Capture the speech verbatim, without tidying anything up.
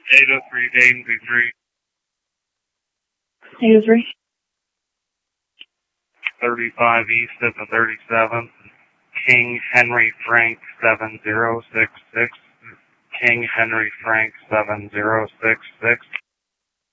eight oh three Dansby Street. eight oh three. thirty-five East at the thirty-seventh. King Henry Frank seven zero six six. King Henry Frank seven zero six six.